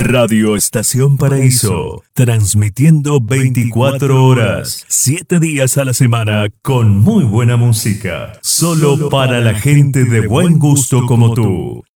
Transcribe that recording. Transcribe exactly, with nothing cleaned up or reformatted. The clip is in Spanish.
Radio Estación Paraíso, transmitiendo veinticuatro horas, siete días a la semana, con muy buena música, solo para la gente de buen gusto como tú.